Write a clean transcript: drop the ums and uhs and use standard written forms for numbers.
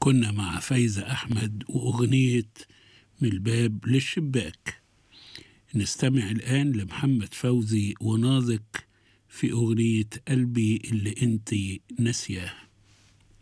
كنا مع فايزة أحمد وأغنية من الباب للشباك. نستمع الآن لمحمد فوزي وناظك في أغنية قلبي اللي انتي ناسياه.